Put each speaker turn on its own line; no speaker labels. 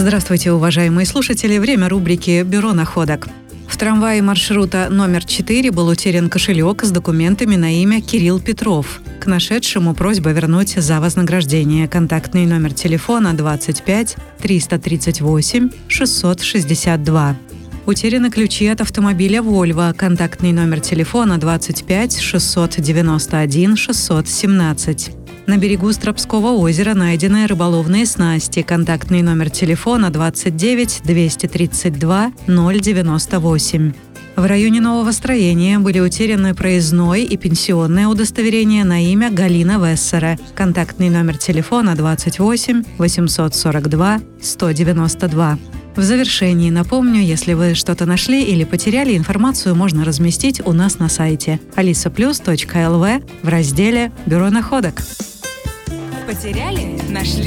Здравствуйте, уважаемые слушатели. Время рубрики «Бюро находок». В трамвае маршрута номер 4 был утерян кошелек с документами на имя Кирилл Петров. К нашедшему просьба вернуть за вознаграждение. Контактный номер телефона 25 338 662. Утеряны ключи от автомобиля Volvo. Контактный номер телефона 25 691 617. На берегу Стропского озера найдены рыболовные снасти. Контактный номер телефона 29 232 098. В районе Нового Строения были утеряны проездной и пенсионное удостоверение на имя Галина Вессера. Контактный номер телефона 28 842 192. В завершении напомню, если вы что-то нашли или потеряли, информацию можно разместить у нас на сайте alisaplus.lv в разделе «Бюро находок».
Потеряли? Нашли?